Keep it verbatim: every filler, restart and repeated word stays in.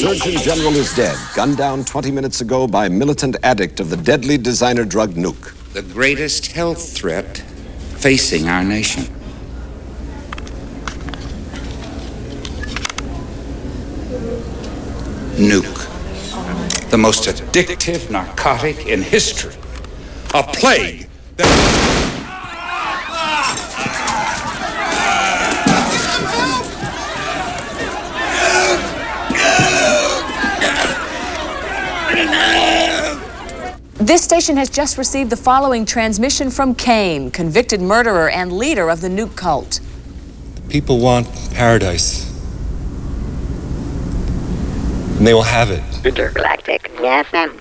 Surgeon General is dead, gunned down twenty minutes ago by militant addict of the deadly designer drug nuke. The greatest health threat facing our nation. Nuke. The most addictive narcotic in history. A plague that... This station has just received the following transmission from Cain, convicted murderer and leader of the nuke cult. People want paradise. And they will have it. Intergalactic F M.